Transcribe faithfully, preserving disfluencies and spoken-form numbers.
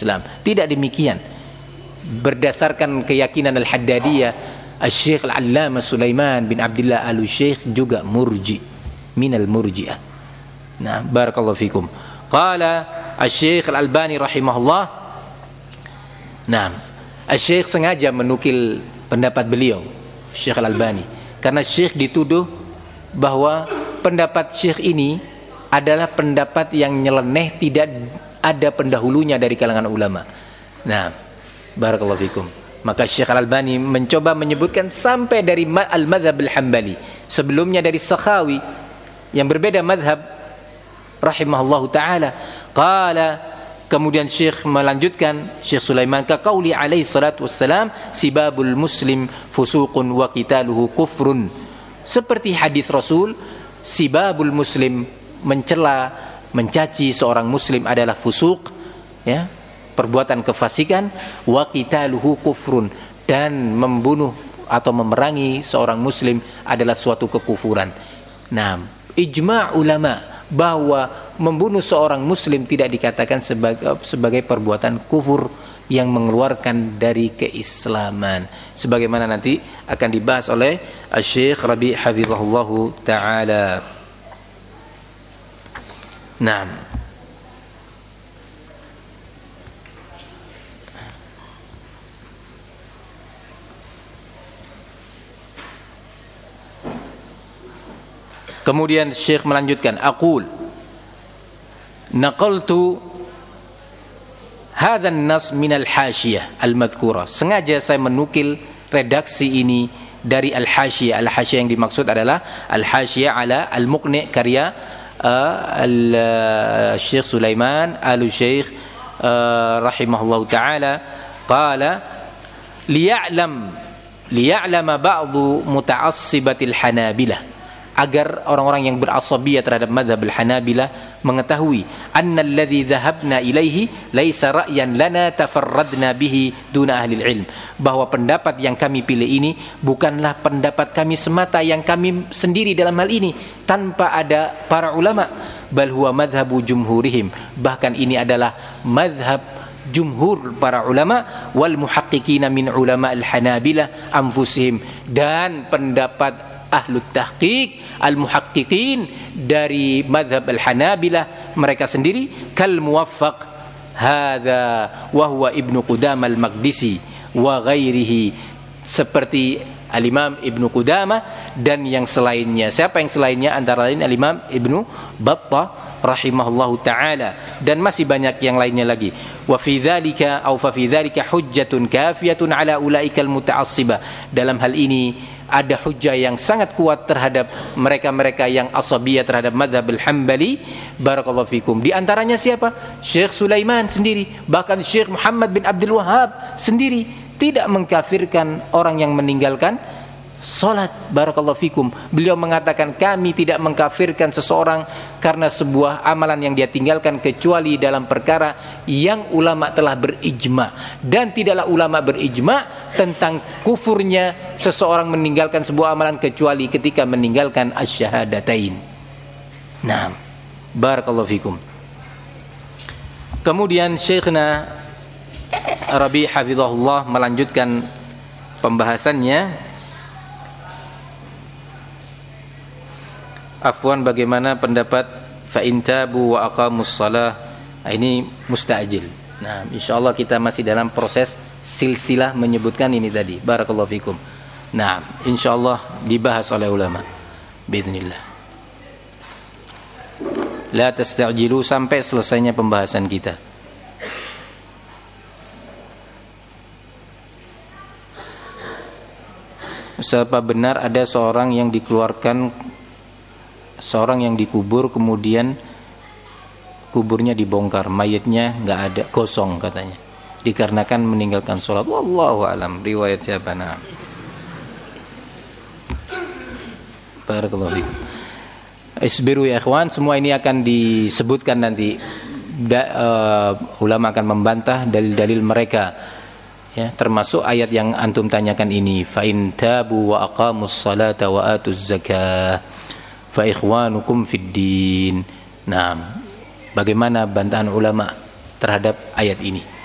Islam. Tidak demikian. Berdasarkan keyakinan Al-Haddadiyah, Al-Syekh Al-Allamah Sulaiman bin Abdullah Al-Syekh juga murji, minal murji'ah. Nah, barakallahu fikum. Qala Al-Syekh Al-Albani rahimahullah. Nah, Al-Syekh sengaja menukil pendapat beliau, Syekh Al-Albani, karena Syekh dituduh bahwa pendapat Syekh ini adalah pendapat yang nyeleneh, tidak ada pendahulunya dari kalangan ulama. Nah, barakallahu fikum. Maka Syekh Al-Albani mencoba menyebutkan sampai dari Al-Madhab Al-Hambali, sebelumnya dari Sakhawi yang berbeda madhab rahimahullahu ta'ala. Qala, kemudian Syekh melanjutkan, Syekh Sulaiman, ka qauli alaihi salatu wassalam, sibabul muslim fusuqun wa qitaluhu kufrun. Seperti hadis Rasul, sibabul muslim, mencela, mencaci seorang muslim adalah fusuq, ya, perbuatan kefasikan, wa qitaluhu kufrun, dan membunuh atau memerangi seorang muslim adalah suatu kekufuran. Nah, ijma' ulama bahwa membunuh seorang muslim tidak dikatakan sebagai sebagai perbuatan kufur yang mengeluarkan dari keislaman, sebagaimana nanti akan dibahas oleh Syekh Rabi' hafizahullahu taala. Naam. Kemudian Syekh melanjutkan, aqul naqaltu hadha an-nas min al-hashiyah al-madhkura. Sengaja saya menukil redaksi ini dari al-hashiyah. Al-hashiyah yang dimaksud adalah al-hashiyah ala al-muqni' karya uh, al-Syekh Sulaiman al-Syekh uh, rahimahullahu taala. Qala liya'lam liya'lama ba'du muta'assibatil hanabilah, agar orang-orang yang berasabiyah terhadap mazhab al-Hanabilah mengetahui anna alladhi dhahabna ilaihi laisa ra'yan lana tafarradna bihi duna ahli ilm, bahwa pendapat yang kami pilih ini bukanlah pendapat kami semata yang kami sendiri dalam hal ini tanpa ada para ulama, bal huwa madhabu jumhurihim, bahkan ini adalah mazhab jumhur para ulama, wal muhaqqiqina min ulama al-Hanabilah anfusihim, dan pendapat ahlut tahqiq al-muhaqqiqin dari madhab al-Hanabilah mereka sendiri, kal muwaffaq hadza wa huwa Ibnu Qudamah al-Maqdisi wa ghairihi, seperti al-Imam Ibnu Qudamah dan yang selainnya. Siapa yang selainnya? Antara lain al-Imam Ibnu Battah rahimahullahu taala, dan masih banyak yang lainnya lagi. Wa fi dzalika aw fa fi dzalika hujjatun kafiyatun ala ulaikal muta'assibah, dalam hal ini ada hujjah yang sangat kuat terhadap mereka-mereka yang asabiyah terhadap madhab al-Hambali. Barakallahu fikum. Di antaranya siapa? Syekh Sulaiman sendiri, bahkan Syekh Muhammad bin Abdul Wahhab sendiri tidak mengkafirkan orang yang meninggalkan salat. Barakallahu fikum. Beliau mengatakan, kami tidak mengkafirkan seseorang karena sebuah amalan yang dia tinggalkan kecuali dalam perkara yang ulama telah berijma, dan tidaklah ulama berijma tentang kufurnya seseorang meninggalkan sebuah amalan kecuali ketika meninggalkan asyhadatain. Nah, barakallahu fikum. Kemudian Syekhna Rabi' hafizahullah melanjutkan pembahasannya. Afwan, bagaimana pendapat fa in tabu wa aqamus shalah? Ini musta'jil. Nah, insyaallah kita masih dalam proses silsilah menyebutkan ini tadi. Barakallahu fikum. Nah, insyaallah dibahas oleh ulama باذنillah. La tasta'jilu, sampai selesainya pembahasan kita. Siapa benar ada seorang yang dikeluarkan, seorang yang dikubur kemudian kuburnya dibongkar, mayatnya nggak ada, kosong katanya, dikarenakan meninggalkan sholat? Wallahu alam. Riwayat siapa? Nah, barakallahu fikum. Isbiru ya ikhwan, semua ini akan disebutkan nanti. Da, uh, ulama akan membantah dalil-dalil mereka, ya, termasuk ayat yang antum tanyakan ini, fa in tabu wa aqamus salata wa atuz zakah fa ikhwanukum fid din. Nah, bagaimana bantahan ulama terhadap ayat ini?